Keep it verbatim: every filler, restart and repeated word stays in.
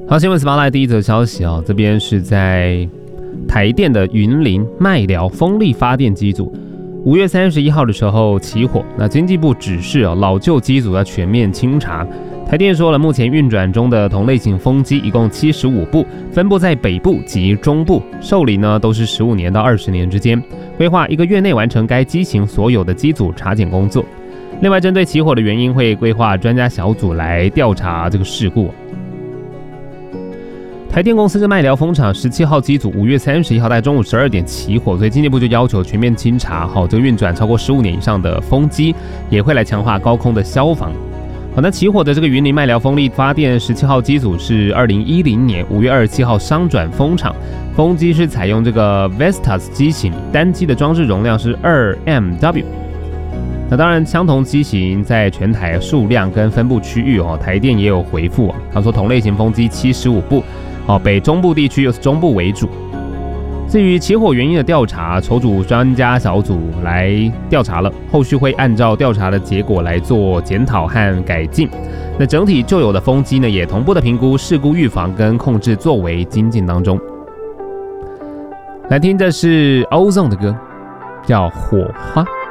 好，新闻 Spotlight 第一则消息哦，这边是在台电的云林麦寮风力发电机组，五月三十一号的时候起火。那经济部指示哦，老旧机组要全面清查。台电说了，目前运转中的同类型风机一共七十五部，分布在北部及中部，受理呢都是十五年到二十年之间，规划一个月内完成该机型所有的机组查检工作。另外，针对起火的原因，会规划专家小组来调查这个事故。台电公司跟麦寮风场十七号机组五月三十一号在中午十二点起火，所以经济部就要求全面清查好这个运转超过十五年以上的风机，也会来强化高空的消防。好，那起火的这个云林麦寮风力发电十七号机组是二零一零年五月二十七号商转风场，风机是采用这个 Vestas 机型，单机的装置容量是 二 M W。那当然，相同机型在全台数量跟分布区域哦，台电也有回复哦，他说同类型风机七十五部。哦，北中部地区又是中部为主。至于起火原因的调查，筹组专家小组来调查了，后续会按照调查的结果来做检讨和改进。那整体旧有的风机呢，也同步的评估事故预防跟控制作为精进当中。来听，这是 Ozone 的歌，叫《火花》。